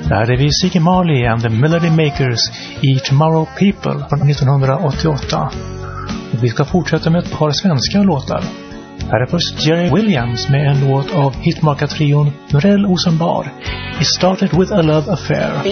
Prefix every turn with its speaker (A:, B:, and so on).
A: Där är vi Ziggy Marley and the Melody Makers i Tomorrow People från 1988. Och vi ska fortsätta med ett par svenska låtar. Här är först Jerry Williams med en låt av hitmakartrion Norell Osenbar. It started with a love affair.